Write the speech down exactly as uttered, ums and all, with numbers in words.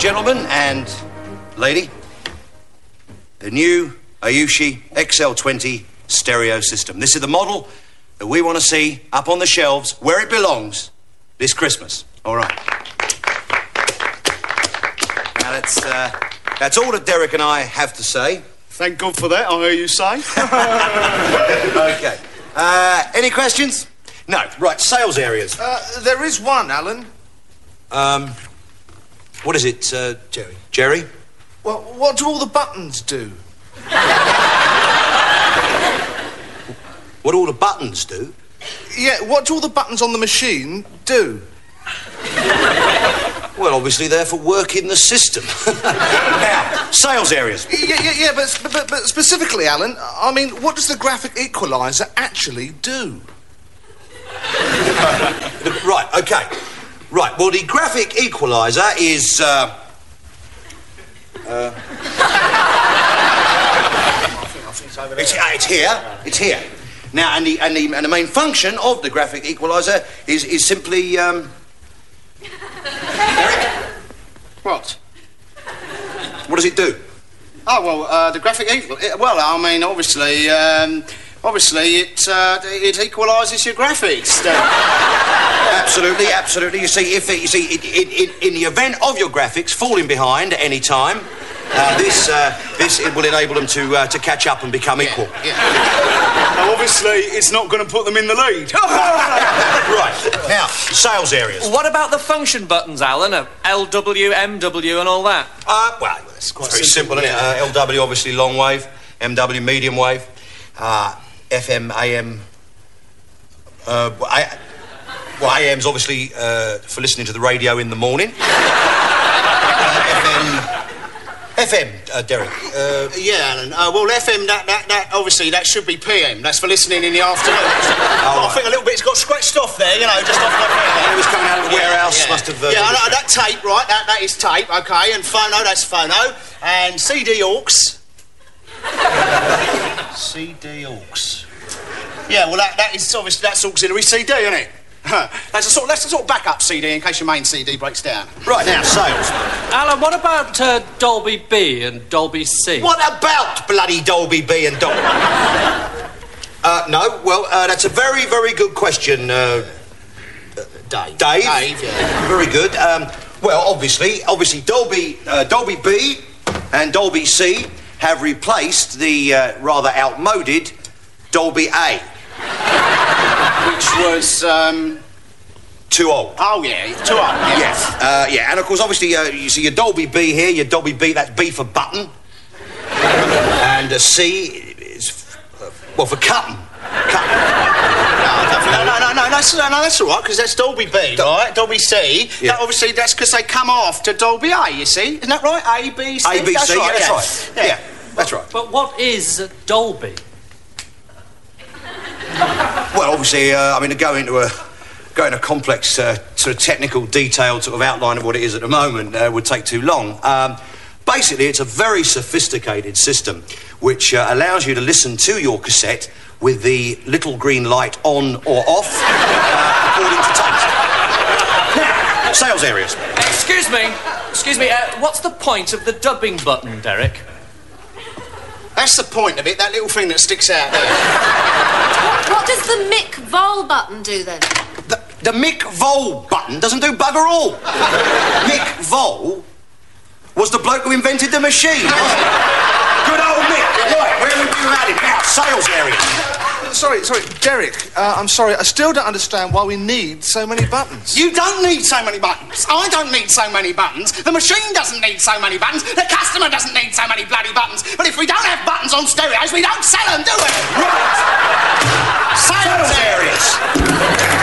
gentlemen and lady, the new Ayushi X L twenty stereo system. This is the model that we want to see up on the shelves where it belongs this Christmas. All right. Now, that's, uh, that's all that Derek and I have to say. Thank God for that, I hear you say. OK. Uh, any questions? No. Right, sales areas. Uh, there is one, Alan. Um, what is it, uh, Jerry? Jerry? Well, what do all the buttons do? What do all the buttons do? Yeah, what do all the buttons on the machine do? Well, obviously they're for working the system. Now, sales areas. Yeah, yeah, yeah, but, but, but specifically, Alan, I mean, what does the graphic equaliser actually do? Right, OK. Right, well, the graphic equaliser is, uh... uh it's, uh, it's here. It's here. Now, and the, and the, and the main function of the graphic equaliser is, is simply, um... Eric? What? What does it do? Oh, well, uh, the graphic equal... Well, I mean, obviously, um... Obviously, it, uh, it equalises your graphics. Absolutely, absolutely. You see, if it, you see, it, it, it, in the event of your graphics falling behind at any time, uh, this uh, this it will enable them to uh, to catch up and become yeah, equal. Yeah. Now, obviously, it's not going to put them in the lead. Right. Now, sales areas. What about the function buttons, Alan? Uh, L W, M W, and all that. Uh, well, it's quite very simple, simple isn't it? Uh, L W, obviously, long wave. M W, medium wave. Uh, F M, A M. Uh, I, well, A M's obviously uh, for listening to the radio in the morning. uh, F M. F M, uh, Derek. Uh, yeah, Alan. Uh, well, F M, that, that, that, obviously, that should be P M. That's for listening in the afternoon. Oh, I think a little bit's got scratched off there, you know, just off my hair. It was coming out of the yeah, warehouse, yeah. must have... Uh, yeah, I know, that tape, right, that, that is tape, OK, and phono, that's phono, and C D aux. C D aux. Yeah, well, that, that is obviously, that's auxiliary C D, isn't it? That's a sort of, that's a sort of backup C D in case your main C D breaks down. Right, now, sales. Alan, what about uh, Dolby B and Dolby C? What about bloody Dolby B and Dolby... uh, no, well, uh, that's a very, very good question, uh... Dave. Dave? Dave, yeah. Very good. Um, well, obviously, obviously, Dolby, uh, Dolby B and Dolby C have replaced the uh, rather outmoded Dolby A. Which was, um... too old. Oh, yeah, too old, yeah. Yes, uh, yeah, and of course, obviously, uh, you see your Dolby B here, your Dolby B, that's B for button. And uh, C is, f uh, well, for cutting. Cutting. No, no, no, no, that's, no, that's all right, because that's Dolby B, right? Dolby C. Yeah. That, obviously, that's because they come off to Dolby A, you see? Isn't that right? A, B, C? A, B, that's C, right, yeah, that's yeah. right. Yeah, yeah that's right. But what is uh, Dolby? Well, obviously, uh, I mean, to go into a go into a complex uh, sort of technical, detailed sort of outline of what it is at the moment uh, would take too long. Um, basically, it's a very sophisticated system which uh, allows you to listen to your cassette with the little green light on or off uh, according to taste. Now, sales areas. Excuse me. Excuse me. Uh, what's the point of the dubbing button, Derek? That's the point of it, that little thing that sticks out there. What does the Mick Vol button do, then? The, the Mick Vol button doesn't do bugger all. Mick Vol was the bloke who invented the machine. Good old Mick. Right, where have you had it? Now, sales areas. Sorry, sorry, Derek, uh, I'm sorry, I still don't understand why we need so many buttons. You don't need so many buttons. I don't need so many buttons. The machine doesn't need so many buttons. The customer doesn't need so many bloody buttons. But if we don't have buttons on stereos, we don't sell them, do we? Right. Sales areas.